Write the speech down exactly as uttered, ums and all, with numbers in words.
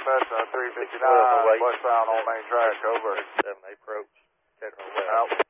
Cessna three fifty-nine, westbound on main track, over. seven approach, Techno West. Out.